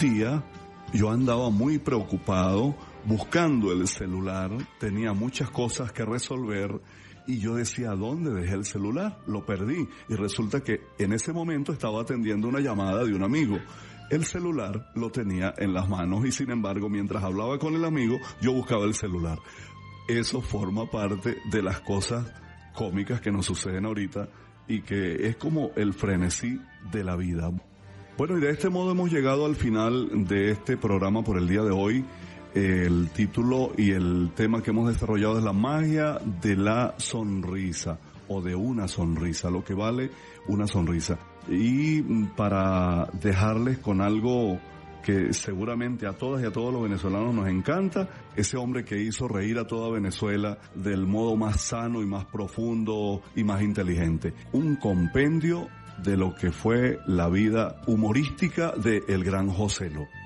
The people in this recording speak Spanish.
día yo andaba muy preocupado buscando el celular, tenía muchas cosas que resolver y yo decía, ¿dónde dejé el celular? Lo perdí. Y resulta que en ese momento estaba atendiendo una llamada de un amigo. El celular lo tenía en las manos y sin embargo, mientras hablaba con el amigo, yo buscaba el celular. Eso forma parte de las cosas cómicas que nos suceden ahorita y que es como el frenesí de la vida. Bueno, y de este modo hemos llegado al final de este programa por el día de hoy. El título y el tema que hemos desarrollado es la magia de la sonrisa o de una sonrisa, lo que vale una sonrisa. Y para dejarles con algo que seguramente a todas y a todos los venezolanos nos encanta, ese hombre que hizo reír a toda Venezuela del modo más sano y más profundo y más inteligente. Un compendio de lo que fue la vida humorística de el gran Joselo.